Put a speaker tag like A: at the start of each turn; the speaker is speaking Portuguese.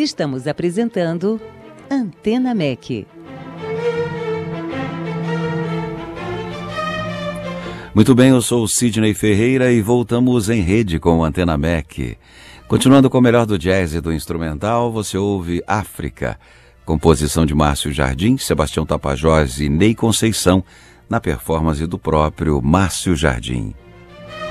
A: Estamos apresentando Antena MEC.
B: Muito bem, eu sou o Sidney Ferreira e voltamos em rede com o Antena MEC. Continuando com o melhor do jazz e do instrumental, você ouve África, composição de Márcio Jardim, Sebastião Tapajós e Ney Conceição, na performance do próprio Márcio Jardim.